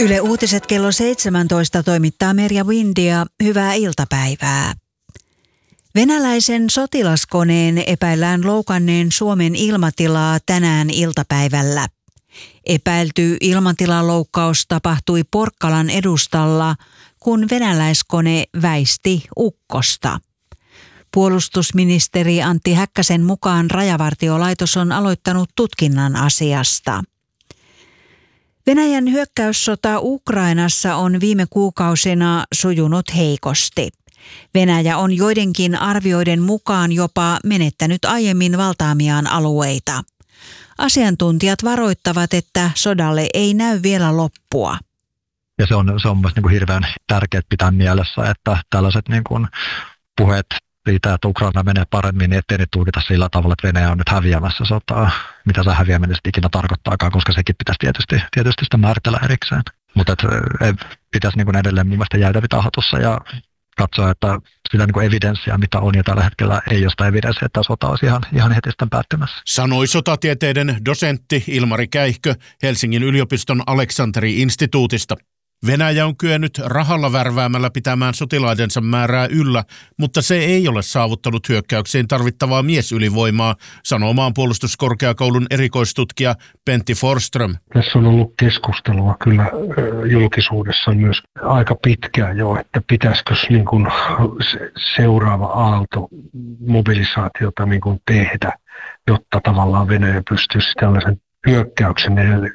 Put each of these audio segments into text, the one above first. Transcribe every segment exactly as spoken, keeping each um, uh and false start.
Yle Uutiset kello seitsemäntoista toimittaa Merja Windia. Hyvää iltapäivää. Venäläisen sotilaskoneen epäillään loukanneen Suomen ilmatilaa tänään iltapäivällä. Epäilty ilmatilaloukkaus tapahtui Porkkalan edustalla, kun venäläiskone väisti ukkosta. Puolustusministeri Antti Häkkäsen mukaan Rajavartiolaitos on aloittanut tutkinnan asiasta. Venäjän hyökkäyssota Ukrainassa on viime kuukausina sujunut heikosti. Venäjä on joidenkin arvioiden mukaan jopa menettänyt aiemmin valtaamiaan alueita. Asiantuntijat varoittavat, että sodalle ei näy vielä loppua. Ja se on, se on myös niin kuin hirveän tärkeää pitää mielessä, että tällaiset niin kuin puheet siitä, että Ukraina menee paremmin, niin ettei ne tulkita sillä tavalla, että Venäjä on nyt häviämässä sotaa. Mitä se häviäminen ikinä tarkoittaakaan, koska sekin pitäisi tietysti, tietysti sitä määritellä erikseen. Mutta pitäisi niin kuin edelleen mielestäni jäädä tahatussa ja katsoa, että sitä niin kuin evidenssiä, mitä on, ja tällä hetkellä ei ole sitä evidenssiä, että sota olisi ihan, ihan heti sitten päättymässä. Sanoi sotatieteiden dosentti Ilmari Käihkö Helsingin yliopiston Aleksanteri-instituutista. Venäjä on kyennyt rahalla värväämällä pitämään sotilaidensa määrää yllä, mutta se ei ole saavuttanut hyökkäyksiin tarvittavaa miesylivoimaa, sanoo maanpuolustuskorkeakoulun erikoistutkija Pentti Forsström. Tässä on ollut keskustelua kyllä julkisuudessa myös aika pitkään jo, että pitäisikö niin kuin seuraava aalto mobilisaatiota niin kuin tehdä, jotta tavallaan Venäjä pystyisi tällaisen hyökkäyksen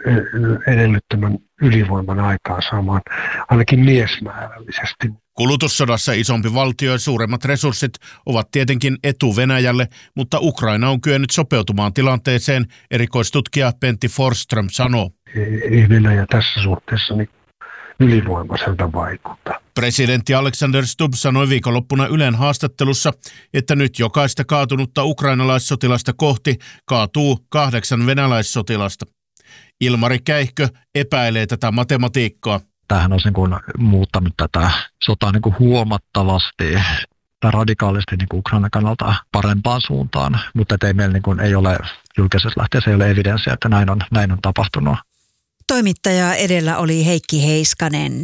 edellyttämän ylivoiman aikaan saamaan ainakin miesmäärällisesti. Kulutussodassa isompi valtio ja suuremmat resurssit ovat tietenkin etu Venäjälle, mutta Ukraina on kyennyt sopeutumaan tilanteeseen, erikoistutkija Pentti Forsström sanoo. Ei Venäjä tässä suhteessa niin ylivoimaiselta vaikuta. Presidentti Alexander Stubb sanoi viikonloppuna Ylen haastattelussa, että nyt jokaista kaatunutta ukrainalaissotilasta kohti kaatuu kahdeksan venäläissotilasta. Ilmari Käihkö epäilee tätä matematiikkaa. Tämähän on niin kuin muuttanut tätä sotaa niin kuin huomattavasti tai radikaalisti niin kuin Ukrainan kannalta parempaan suuntaan, mutta ei meillä niin kuin ei ole julkisessa lähteessä ei ole evidenssiä, että näin on, näin on tapahtunut. Toimittaja edellä oli Heikki Heiskanen.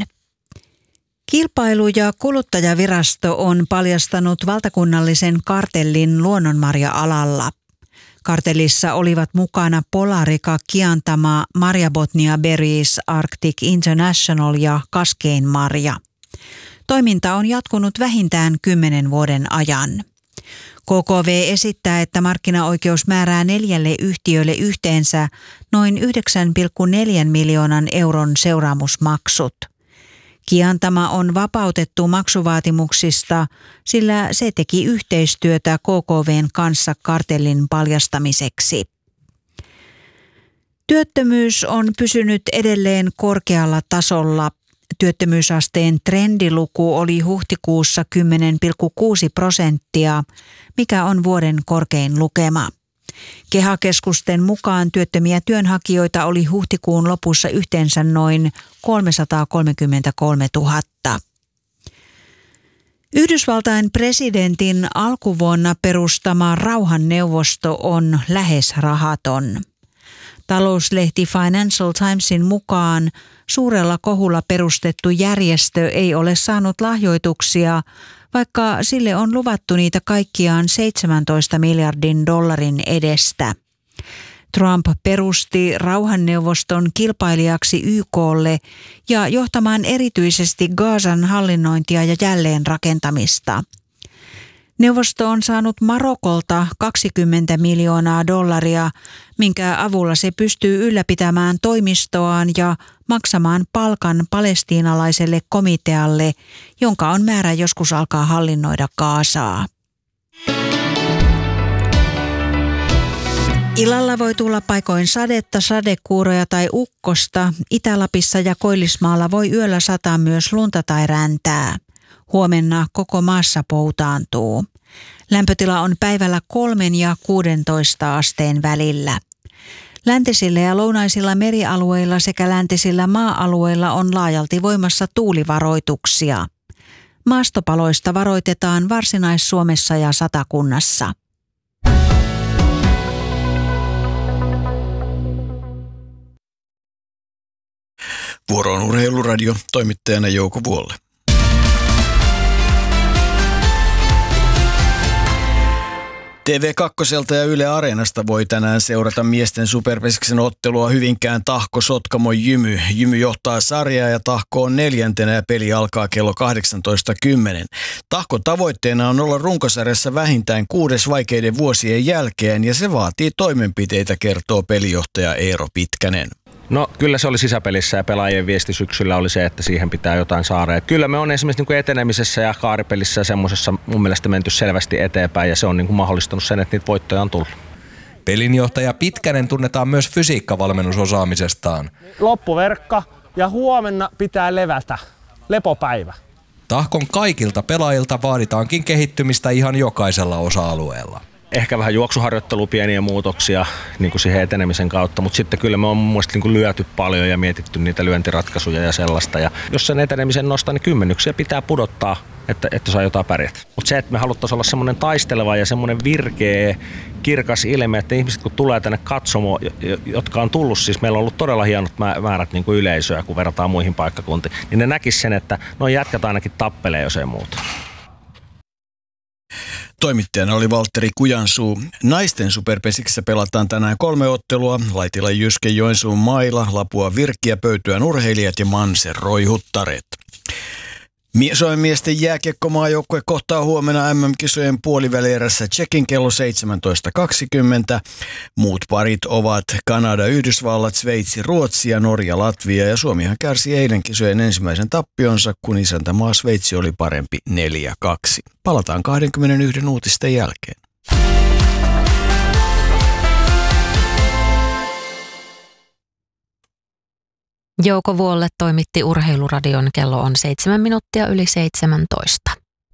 Kilpailu- ja kuluttajavirasto on paljastanut valtakunnallisen kartellin luonnonmarja-alalla. Kartellissa olivat mukana Polarica, Kiantama, Marja Botnia Berries, Arctic International ja Kaskeinmarja. Toiminta on jatkunut vähintään kymmenen vuoden ajan. K K V esittää, että markkinaoikeus määrää neljälle yhtiölle yhteensä noin yhdeksän pilkku neljä miljoonan euron seuraamusmaksut. Kiantama on vapautettu maksuvaatimuksista, sillä se teki yhteistyötä K K V:n kanssa kartellin paljastamiseksi. Työttömyys on pysynyt edelleen korkealla tasolla. Työttömyysasteen trendiluku oli huhtikuussa kymmenen pilkku kuusi prosenttia, mikä on vuoden korkein lukema. Keha-keskusten mukaan työttömiä työnhakijoita oli huhtikuun lopussa yhteensä noin kolmesataakolmekymmentäkolmetuhatta. Yhdysvaltain presidentin alkuvuonna perustama rauhanneuvosto on lähes rahaton. Talouslehti Financial Timesin mukaan suurella kohulla perustettu järjestö ei ole saanut lahjoituksia, vaikka sille on luvattu niitä kaikkiaan seitsemäntoista miljardin dollarin edestä. Trump perusti rauhanneuvoston kilpailijaksi Y K:lle ja johtamaan erityisesti Gazan hallinnointia ja jälleenrakentamista. Neuvosto on saanut Marokolta kaksikymmentä miljoonaa dollaria, minkä avulla se pystyy ylläpitämään toimistoaan ja maksamaan palkan palestiinalaiselle komitealle, jonka on määrä joskus alkaa hallinnoida Gazaa. Illalla voi tulla paikoin sadetta, sadekuuroja tai ukkosta. Itä-Lapissa ja Koillismaalla voi yöllä sataa myös lunta tai räntää. Huomenna koko maassa poutaantuu. Lämpötila on päivällä kolmen ja kuudentoista asteen välillä. Läntisillä ja lounaisilla merialueilla sekä läntisillä maa-alueilla on laajalti voimassa tuulivaroituksia. Maastopaloista varoitetaan Varsinais-Suomessa ja Satakunnassa. Vuoroon Urheiluradio, toimittajana Jouko Vuolle. T V kaksi ja Yle Areenasta voi tänään seurata miesten superpesiksen ottelua Hyvinkään Tahko Sotkamo Jymy. Jymy johtaa sarjaa ja Tahko on neljäntenä ja peli alkaa kello kahdeksantoista kymmenen. Tahkon tavoitteena on olla runkosarjassa vähintään kuudes vaikeiden vuosien jälkeen ja se vaatii toimenpiteitä, kertoo pelijohtaja Eero Pitkänen. No kyllä se oli sisäpelissä ja pelaajien viesti syksyllä oli se, että siihen pitää jotain saada. Et kyllä me on esimerkiksi niin kuin etenemisessä ja kaaripelissä ja semmoisessa mun mielestä menty selvästi eteenpäin ja se on niin kuin mahdollistanut sen, että niitä voittoja on tullut. Pelinjohtaja Pitkänen tunnetaan myös fysiikkavalmennusosaamisestaan. Loppuverkka ja huomenna pitää levätä. Lepopäivä. Tahkon kaikilta pelaajilta vaaditaankin kehittymistä ihan jokaisella osa-alueella. Ehkä vähän juoksuharjoittelua, pieniä muutoksia niin kuin siihen etenemisen kautta, mutta sitten kyllä me on mun mielestä niin kuin lyöty paljon ja mietitty niitä lyöntiratkaisuja ja sellaista. Ja jos sen etenemisen nostaa, niin kymmenyksiä pitää pudottaa, että, että saa jotain pärjätä. Mutta se, että me haluttaisiin olla semmoinen taisteleva ja semmoinen virkeä, kirkas ilme, että ihmiset kun tulee tänne katsomaan, jotka on tullut, siis meillä on ollut todella hienot määrät niin kuin yleisöä, kun verrataan muihin paikkakuntiin, niin ne näkisi sen, että no jätkät ainakin tappelee, jos ei muuta. Toimittajana oli Valtteri Kujansuu. Naisten superpesiksessä pelataan tänään kolme ottelua. Laitila Jyske, Joensuun Maila, Lapua Virkki ja Pöytyän urheilijat ja Manser Roihuttaret. Suomen miesten jääkiekkomaajoukkue kohtaa huomenna M M-kisojen puolivälierässä Tšekin kello seitsemäntoista kaksikymmentä. Muut parit ovat Kanada, Yhdysvallat, Sveitsi, Ruotsi ja Norja, Latvia. Ja Suomihan kärsi eilen kisojen ensimmäisen tappionsa, kun isäntämaa Sveitsi oli parempi neljä kaksi. Palataan kaksikymmentäyksi uutisten jälkeen. Jouko Vuolle toimitti Urheiluradion, kello on seitsemän minuuttia yli seitsemäntoista.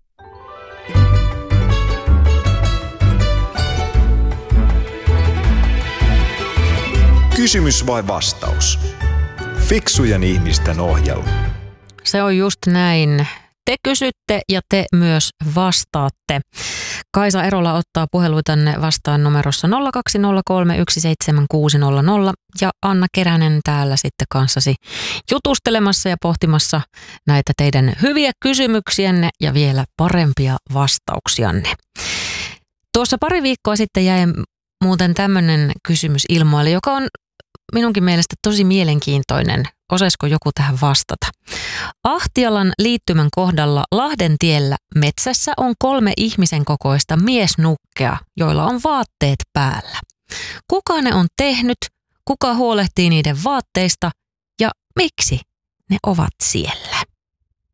Kysymys vai vastaus? Fiksujen ihmisten ohjelma. Se on just näin. Te kysytte ja te myös vastaatte. Kaisa Erola ottaa puheluitanne vastaan numerossa nolla kaksi nolla kolme yksi seitsemän kuusi nolla nolla ja Anna Keränen täällä sitten kanssasi jutustelemassa ja pohtimassa näitä teidän hyviä kysymyksiänne ja vielä parempia vastauksianne. Tuossa pari viikkoa sitten jäi muuten tämmöinen kysymys ilmoille, joka on minunkin mielestä tosi mielenkiintoinen. Osaisiko joku tähän vastata? Ahtialan liittymän kohdalla Lahdentiellä metsässä on kolme ihmisen kokoista miesnukkea, joilla on vaatteet päällä. Kuka ne on tehnyt, kuka huolehtii niiden vaatteista ja miksi ne ovat siellä?